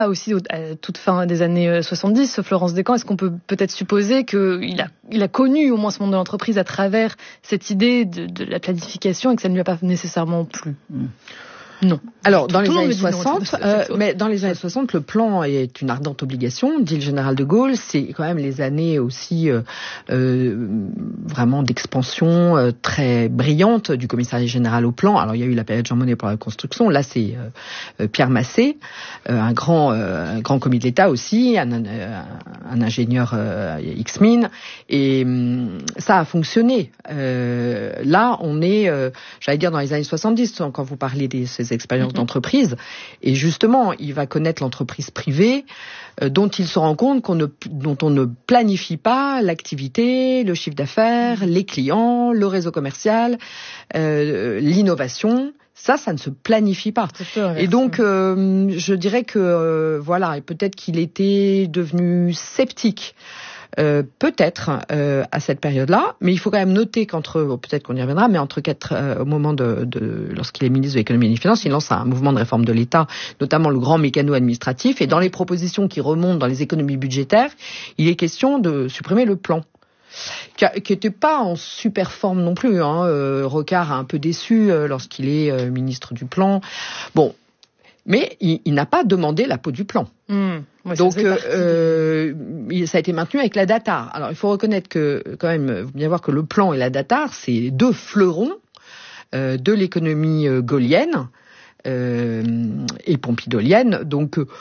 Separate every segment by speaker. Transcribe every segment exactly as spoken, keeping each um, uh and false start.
Speaker 1: aussi à toute fin des années soixante-dix, Florence Descamps, est-ce qu'on peut peut-être supposer qu'il a, il a connu au moins ce monde de l'entreprise à travers cette idée de, de la planification et que ça ne lui a pas nécessairement plu? mmh. Non.
Speaker 2: Alors, dans les années soixante, euh, mais dans les années soixante, le plan est une ardente obligation, dit le général de Gaulle. C'est quand même les années aussi euh, euh, vraiment d'expansion euh, très brillante du commissariat général au plan. Alors, il y a eu la période Jean Monnet pour la construction. Là, c'est euh, Pierre Massé, euh, un grand, euh, un grand commis de l'État aussi, un, un, un ingénieur euh, X-Mine, et euh, ça a fonctionné. Euh, là, on est, euh, j'allais dire, dans les années soixante-dix, quand vous parlez des ces expériences d'entreprise, et justement, il va connaître l'entreprise privée, euh, dont il se rend compte qu'on ne, dont on ne planifie pas l'activité, le chiffre d'affaires, les clients, le réseau commercial, euh, l'innovation. Ça, ça ne se planifie pas. Et donc, euh, je dirais que, euh, voilà, et peut-être qu'il était devenu sceptique. Euh, peut-être euh, à cette période-là, mais il faut quand même noter qu'entre, bon, peut-être qu'on y reviendra, mais entre quatre, euh, au moment de, de lorsqu'il est ministre de l'économie et des finances, il lance un mouvement de réforme de l'État, notamment le grand mécano administratif, et dans les propositions qui remontent dans les économies budgétaires, il est question de supprimer le plan, qui n'était pas en super forme non plus. Hein. Euh, Rocard a un peu déçu euh, lorsqu'il est euh, ministre du plan. Bon. Mais il, il n'a pas demandé la peau du plan. Mmh, ouais, donc, ça, euh, euh, ça a été maintenu avec la DATAR. Alors, il faut reconnaître que, quand même, vous bien voir que le plan et la DATAR, c'est deux fleurons euh, de l'économie euh, gaullienne euh, et pompidolienne. Donc, euh,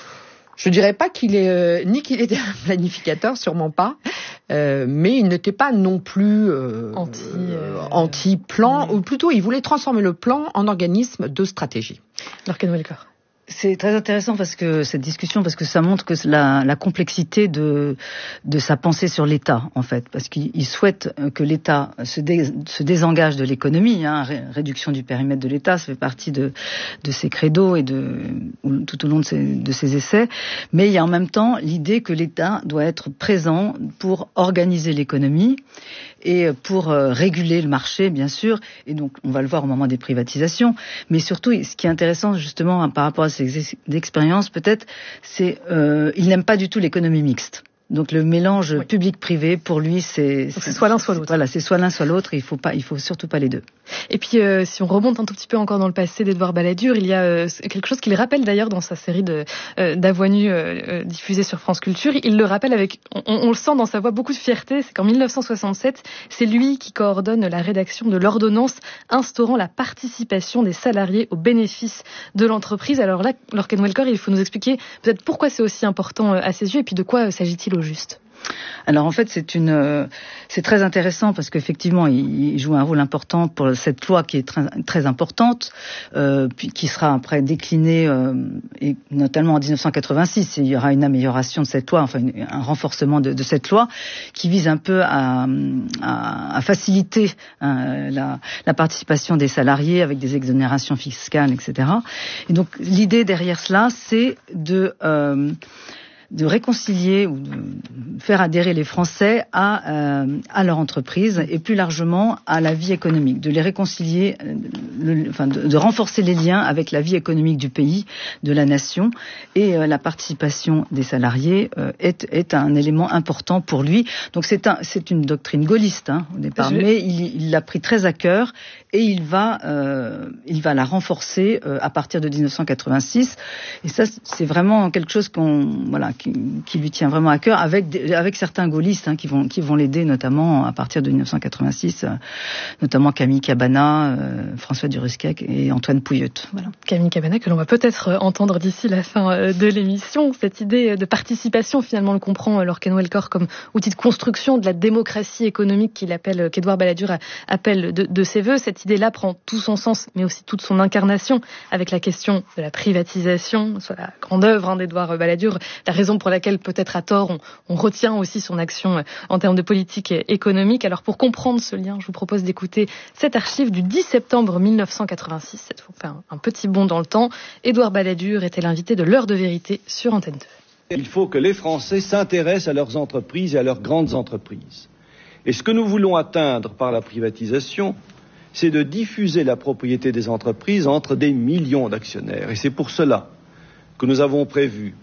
Speaker 2: je dirais pas qu'il est euh, ni qu'il était un planificateur, sûrement pas, euh, mais il n'était pas non plus euh, anti euh, anti-plan, mmh. ou plutôt il voulait transformer le plan en organisme de stratégie.
Speaker 1: Alors Ken Welker.
Speaker 3: C'est très intéressant parce que cette discussion, parce que ça montre que la, la complexité de de sa pensée sur l'État, en fait, parce qu'il souhaite que l'État se, dé, se désengage de l'économie. Hein, ré, réduction du périmètre de l'État, ça fait partie de de ses credos et de tout au long de ses, de ses essais. Mais il y a en même temps l'idée que l'État doit être présent pour organiser l'économie et pour euh, réguler le marché, bien sûr. Et donc, on va le voir au moment des privatisations. Mais surtout, ce qui est intéressant, justement, hein, par rapport à ces expériences, peut-être, c'est euh, il n'aime pas du tout l'économie mixte. Donc le mélange oui. public-privé, pour lui, c'est,
Speaker 1: c'est, c'est soit l'un soit l'autre.
Speaker 3: Voilà, c'est soit l'un soit l'autre. Et il faut pas, il faut surtout pas les deux.
Speaker 1: Et puis, euh, si on remonte un tout petit peu encore dans le passé d'Édouard Balladur, il y a euh, quelque chose qu'il rappelle d'ailleurs dans sa série de euh, d'Avoine Nue euh, diffusée sur France Culture. Il le rappelle avec, on, on le sent dans sa voix, beaucoup de fierté. C'est qu'en dix-neuf cent soixante-sept, c'est lui qui coordonne la rédaction de l'ordonnance instaurant la participation des salariés aux bénéfices de l'entreprise. Alors là, Laure Ken Welker, il faut nous expliquer peut-être pourquoi c'est aussi important à ses yeux et puis de quoi s'agit-il au juste.
Speaker 3: Alors en fait c'est une euh, c'est très intéressant parce qu'effectivement il, il joue un rôle important pour cette loi qui est très, très importante, euh, puis qui sera après déclinée euh, et notamment en dix-neuf cent quatre-vingt-six il y aura une amélioration de cette loi, enfin une, un renforcement de, de cette loi qui vise un peu à, à, à faciliter hein, la, la participation des salariés avec des exonérations fiscales, et cetera. Et donc l'idée derrière cela c'est de euh, de réconcilier ou de faire adhérer les Français à, euh, à leur entreprise et plus largement à la vie économique, de les réconcilier, le, enfin de, de renforcer les liens avec la vie économique du pays, de la nation, et euh, la participation des salariés euh, est, est un élément important pour lui. Donc c'est, un, c'est une doctrine gaulliste hein, au départ, Je... mais il, il l'a pris très à cœur et il va, euh, il va la renforcer euh, à partir de dix-neuf cent quatre-vingt-six. Et ça, c'est vraiment quelque chose qu'on, voilà, qui, qui lui tient vraiment à cœur, avec avec certains gaullistes hein, qui vont qui vont l'aider, notamment à partir de dix-neuf cent quatre-vingt-six, euh, notamment Camille Cabana, euh, François Durusquec et Antoine Pouilleut.
Speaker 1: Voilà. Camille Cabana que l'on va peut-être entendre d'ici la fin de l'émission. Cette idée de participation, finalement, le comprend Laure Ken Welker comme outil de construction de la démocratie économique qu'il appelle, qu'Édouard Balladur appelle de, de ses voeux. Cette idée-là prend tout son sens, mais aussi toute son incarnation avec la question de la privatisation, soit la grande œuvre hein, d'Édouard Balladur, la raison pour laquelle peut-être à tort on, on retient aussi son action en termes de politique économique. Alors pour comprendre ce lien, je vous propose d'écouter cette archive du dix septembre mille neuf cent quatre-vingt-six. Cette fois, on fait un, un petit bond dans le temps. Édouard Balladur était l'invité de l'heure de vérité sur Antenne deux.
Speaker 4: Il faut que les Français s'intéressent à leurs entreprises et à leurs grandes entreprises. Et ce que nous voulons atteindre par la privatisation, c'est de diffuser la propriété des entreprises entre des millions d'actionnaires. Et c'est pour cela que nous avons prévues